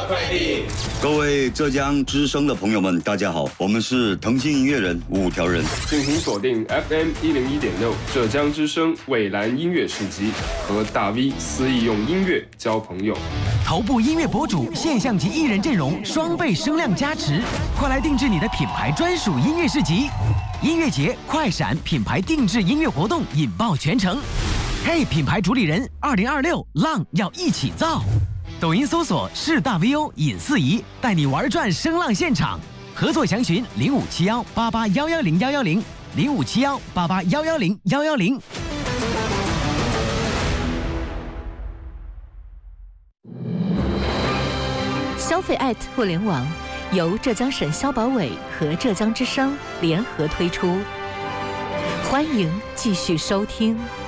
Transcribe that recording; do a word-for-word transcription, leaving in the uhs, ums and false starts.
快递。 各位浙江之声的朋友们，大家好，我们是腾讯音乐人五条人， 敬请锁定 F M 一零一点六浙江之声蔚蓝音乐市集，和大 V 肆意用音乐交朋友。 头部音乐博主、现象级艺人阵容双倍声量加持，快来定制你的品牌专属音乐市集！音乐节快闪品牌定制音乐活动引爆全城。嘿，品牌主理人，二零二六浪要一起造！抖音搜索是大 V O 尹四仪，带你玩转声浪现场。合作详询零五七幺八八幺幺零幺幺零零五七幺八八幺幺零幺幺零。 消费爱互联网由浙江省消保委和浙江之声联合推出，欢迎继续收听。